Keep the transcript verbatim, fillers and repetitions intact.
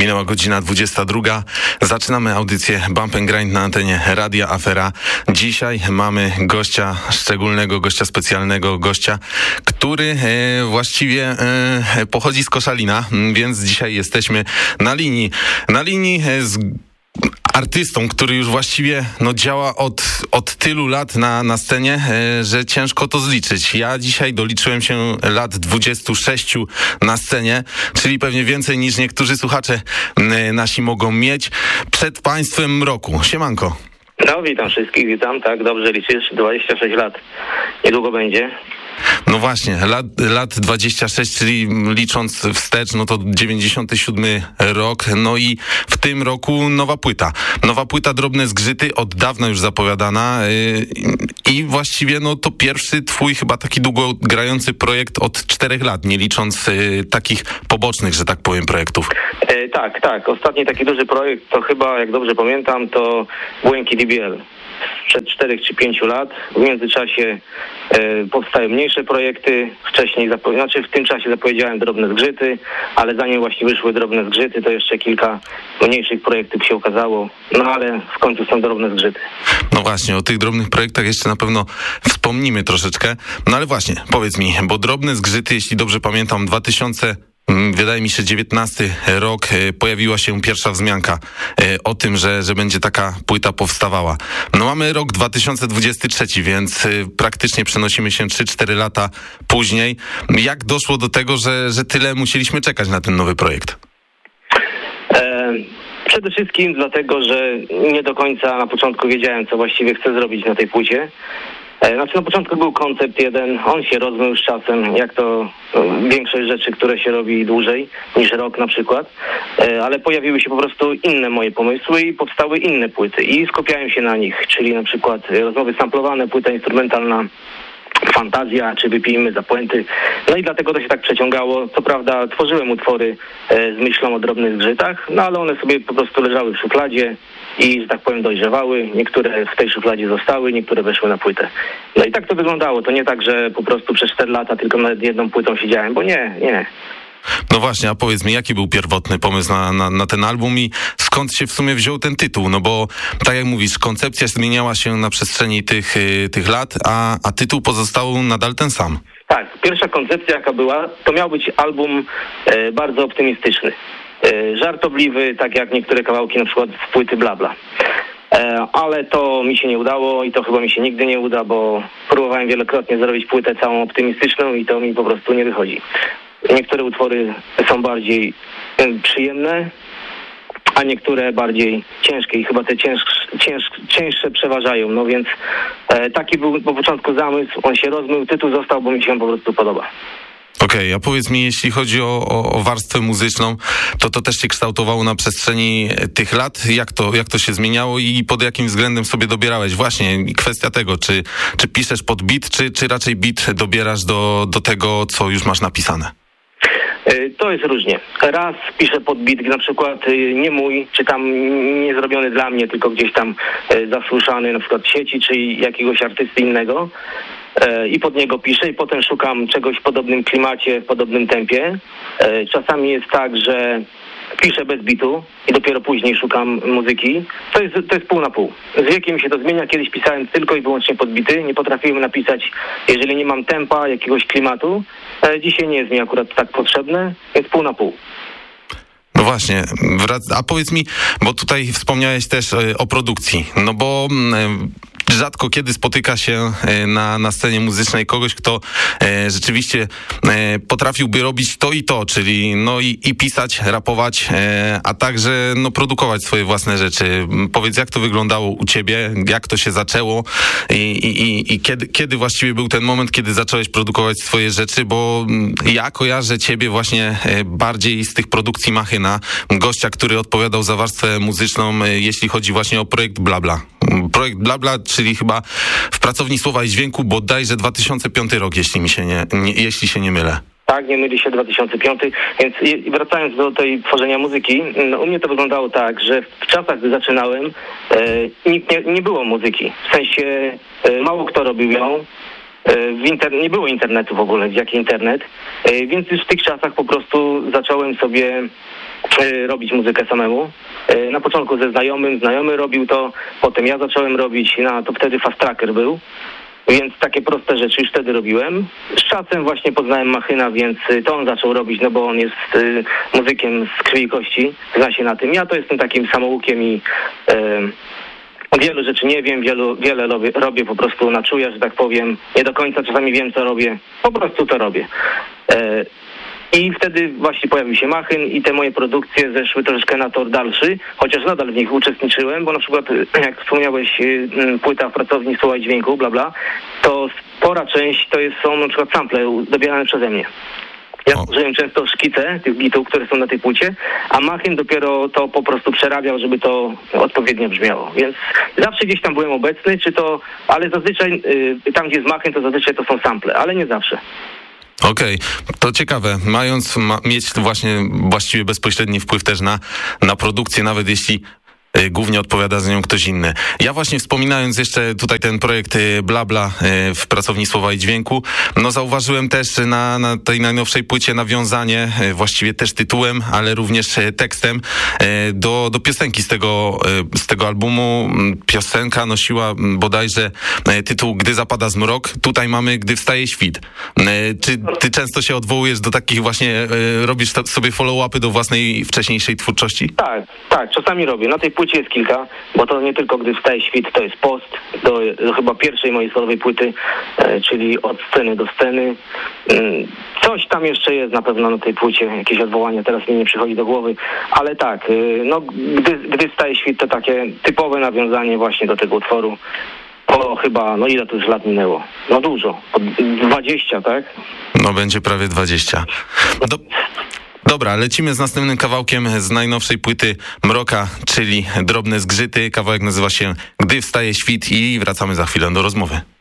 Minęła godzina dwudziesta druga. Zaczynamy audycję Bump and Grind na antenie Radia Afera. Dzisiaj mamy gościa szczególnego, gościa specjalnego, gościa, który e, właściwie e, pochodzi z Koszalina, więc dzisiaj jesteśmy na linii. Na linii z artystą, który już właściwie no, działa od, od tylu lat na, na scenie, e, że ciężko to zliczyć. Ja dzisiaj doliczyłem się lat dwudziestu sześciu na scenie, czyli pewnie więcej niż niektórzy słuchacze e, nasi mogą mieć. Przed państwem roku. Siemanko. No, witam wszystkich, witam, tak, dobrze liczysz, dwadzieścia sześć lat, niedługo będzie. No właśnie, lat, lat dwadzieścia sześć, czyli licząc wstecz, no to dziewięćdziesiąty siódmy rok, no i w tym roku nowa płyta. Nowa płyta Drobne Zgrzyty, od dawna już zapowiadana yy, i właściwie no to pierwszy twój chyba taki długo grający projekt od czterech lat, nie licząc yy, takich pobocznych, że tak powiem, projektów. E, tak, tak, ostatni taki duży projekt to chyba, jak dobrze pamiętam, to Błękit D B L. Przed czterech czy pięciu lat. W międzyczasie e, powstają mniejsze projekty. Wcześniej, zapo- znaczy w tym czasie zapowiedziałem Drobne Zgrzyty, ale zanim właśnie wyszły Drobne Zgrzyty, to jeszcze kilka mniejszych projektów się okazało. No ale w końcu są Drobne Zgrzyty. No właśnie, o tych drobnych projektach jeszcze na pewno wspomnimy troszeczkę. No ale właśnie, powiedz mi, bo Drobne Zgrzyty, jeśli dobrze pamiętam, dwa tysiące wydaje mi się dziewiętnasty rok, pojawiła się pierwsza wzmianka o tym, że, że będzie taka płyta powstawała. No mamy rok dwa tysiące dwudziesty trzeci, więc praktycznie przenosimy się trzy cztery lata później. Jak doszło do tego, że, że tyle musieliśmy czekać na ten nowy projekt? E, przede wszystkim dlatego, że nie do końca na początku wiedziałem, co właściwie chcę zrobić na tej płycie. Znaczy na początku był koncept jeden, on się rozmył z czasem, jak to większość rzeczy, które się robi dłużej niż rok na przykład, ale pojawiły się po prostu inne moje pomysły i powstały inne płyty i skupiałem się na nich, czyli na przykład rozmowy samplowane, płyta instrumentalna, Fantazja, czy Wypijmy za puenty. No i dlatego to się tak przeciągało. Co prawda tworzyłem utwory e, z myślą o Drobnych Zgrzytach, no ale one sobie po prostu leżały w szufladzie i, że tak powiem, dojrzewały. Niektóre w tej szufladzie zostały, niektóre weszły na płytę. No i tak to wyglądało. To nie tak, że po prostu przez cztery lata tylko nad jedną płytą siedziałem, bo nie, nie. No właśnie, a powiedz mi, jaki był pierwotny pomysł na, na, na ten album i skąd się w sumie wziął ten tytuł? No bo, tak jak mówisz, koncepcja zmieniała się na przestrzeni tych, tych lat, a, a tytuł pozostał nadal ten sam. Tak, pierwsza koncepcja jaka była, to miał być album e, bardzo optymistyczny. E, żartobliwy, tak jak niektóre kawałki na przykład z płyty Blabla. E, ale to mi się nie udało i to chyba mi się nigdy nie uda, bo próbowałem wielokrotnie zrobić płytę całą optymistyczną i to mi po prostu nie wychodzi. Niektóre utwory są bardziej przyjemne, a niektóre bardziej ciężkie i chyba te cięż, cięż, cięższe przeważają. No więc e, taki był po początku zamysł, on się rozmył, tytuł został, bo mi się on po prostu podoba. Okej, okay, a powiedz mi, jeśli chodzi o, o, o warstwę muzyczną, to to też się kształtowało na przestrzeni tych lat? Jak to, jak to się zmieniało i pod jakim względem sobie dobierałeś? Właśnie kwestia tego, czy, czy piszesz pod beat, czy, czy raczej beat dobierasz do, do tego, co już masz napisane? To jest różnie. Raz piszę pod beat, na przykład nie mój, czy tam nie zrobiony dla mnie, tylko gdzieś tam zasłyszany na przykład w sieci, czy jakiegoś artysty innego i pod niego piszę i potem szukam czegoś w podobnym klimacie, w podobnym tempie. Czasami jest tak, że piszę bez bitu i dopiero później szukam muzyki. To jest, to jest pół na pół. Z wiekiem się to zmienia. Kiedyś pisałem tylko i wyłącznie pod bity. Nie potrafiłem napisać, jeżeli nie mam tempa, jakiegoś klimatu. Dzisiaj nie jest mi akurat tak potrzebne, więc pół na pół. No właśnie, a powiedz mi, bo tutaj wspomniałeś też o produkcji, no bo rzadko kiedy spotyka się na, na scenie muzycznej kogoś, kto e, rzeczywiście e, potrafiłby robić to i to, czyli no i, i pisać, rapować, e, a także no produkować swoje własne rzeczy. Powiedz, jak to wyglądało u ciebie, jak to się zaczęło i, i, i kiedy, kiedy właściwie był ten moment, kiedy zacząłeś produkować swoje rzeczy, bo ja kojarzę ciebie właśnie bardziej z tych produkcji Machyna, gościa, który odpowiadał za warstwę muzyczną, jeśli chodzi właśnie o projekt Blabla. Projekt Blabla, czyli chyba w Pracowni Słowa i Dźwięku, bodajże dwa tysiące piąty rok, jeśli mi się nie, nie, jeśli się nie mylę. Tak, nie myli się, dwa tysiące piąty. Więc wracając do tej tworzenia muzyki, no, u mnie to wyglądało tak, że w czasach, gdy zaczynałem, e, nikt nie, nie było muzyki. W sensie e, mało kto robił ją. w inter- nie było internetu w ogóle, jaki internet, więc już w tych czasach po prostu zacząłem sobie robić muzykę samemu. Na początku ze znajomym, znajomy robił to, potem ja zacząłem robić, no to wtedy Fast Tracker był, więc takie proste rzeczy już wtedy robiłem. Z czasem właśnie poznałem Machyna, więc to on zaczął robić, no bo on jest y, muzykiem z krwi i kości, zna się na tym. Ja to jestem takim samoukiem i y, wielu rzeczy nie wiem, wielu, wiele robię, robię po prostu na czuja, że tak powiem. Nie do końca czasami wiem, co robię, po prostu to robię. Y, I wtedy właśnie pojawił się Machyn i te moje produkcje zeszły troszeczkę na tor dalszy, chociaż nadal w nich uczestniczyłem, bo na przykład, jak wspomniałeś, płyta w pracowni Słowa i Dźwięku, bla bla, to spora część to jest, są na przykład sample dobierane przeze mnie. Ja użyłem często szkice tych bitów, które są na tej płycie, a Machyn dopiero to po prostu przerabiał, żeby to odpowiednio brzmiało. Więc zawsze gdzieś tam byłem obecny, czy to, ale zazwyczaj y, tam, gdzie jest Machyn, to zazwyczaj to są sample, ale nie zawsze. Okej, okay. To ciekawe, mając ma, mieć właśnie właściwie bezpośredni wpływ też na, na produkcję, nawet jeśli y, głównie odpowiada za nią ktoś inny. Ja właśnie wspominając jeszcze tutaj ten projekt y, Bla Bla y, w Pracowni Słowa i Dźwięku, no zauważyłem też na, na tej najnowszej płycie nawiązanie, y, właściwie też tytułem, ale również y, tekstem y, do, do piosenki z tego, y, z tego albumu. Piosenka nosiła bodajże y, tytuł Gdy zapada zmrok. Tutaj mamy Gdy wstaje świt. Y, czy ty często się odwołujesz do takich właśnie, y, robisz to, sobie follow-upy do własnej wcześniejszej twórczości? Tak, tak, czasami robię. Na tej płycie jest kilka, bo to nie tylko Gdy wstaje świt, to jest post do, do chyba pierwszej mojej solowej płyty, e, czyli Od sceny do sceny. E, coś tam jeszcze jest na pewno na tej płycie, jakieś odwołania, teraz mi nie przychodzi do głowy, ale tak, e, no gdy, gdy wstaje świt to takie typowe nawiązanie właśnie do tego utworu. O, chyba, no ile to już lat minęło? No dużo, dwadzieścia, tak? No będzie prawie dwadzieścia. Do... Dobra, lecimy z następnym kawałkiem z najnowszej płyty Mroka, czyli Drobne zgrzyty. Kawałek nazywa się Gdy wstaje świt i wracamy za chwilę do rozmowy.